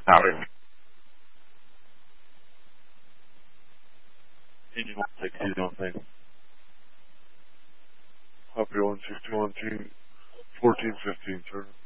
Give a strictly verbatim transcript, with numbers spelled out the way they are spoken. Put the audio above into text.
Howdy. eighty-one, take eighty-one, thanks. Copy one sixty-one, fourteen fifteen, sir.